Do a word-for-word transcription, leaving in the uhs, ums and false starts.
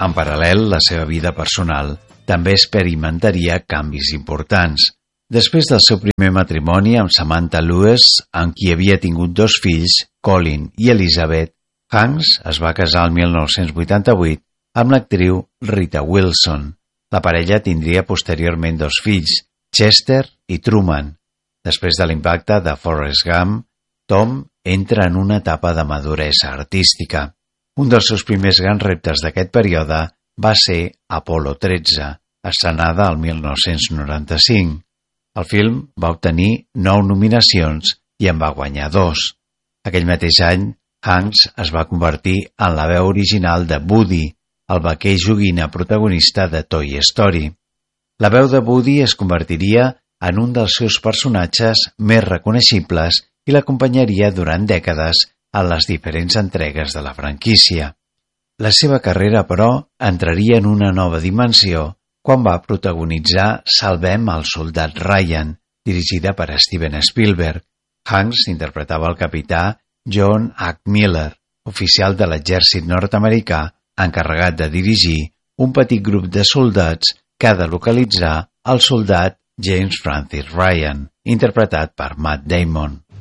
En paral·lel, la seva vida personal també experimentaria canvis importants. Després del seu primer matrimoni amb Samantha Lewis, amb qui havia tingut dos fills, Colin i Elizabeth, Hanks es va casar el mil nou-cents vuitanta-vuit amb l'actriu Rita Wilson. La parella tindria posteriorment dos fills, Chester i Truman. Després de l'impacte de Forrest Gump, Tom entra en una etapa de maduresa artística. Un dels seus primers grans reptes d'aquest període va ser Apollo tretze, estrenada el mil nou-cents noranta-cinc. El film va obtenir nou nominacions i en va guanyar dos. Aquell mateix any, Hanks es va convertir en la veu original de Woody, el vaquer joguina protagonista de Toy Story. La veu de Woody es convertiria en un dels seus personatges més reconeixibles i l'acompanyaria durant dècades en les diferents entregues de la franquícia. La seva carrera, però, entraria en una nova dimensió quan va protagonitzar Salvem al soldat Ryan, dirigida per Steven Spielberg. Hanks interpretava el capità John H. Miller, oficial de l'exèrcit nord-americà encarregat de dirigir un petit grup de soldats que ha de localitzar el soldat James Francis Ryan, interpretat per Matt Damon.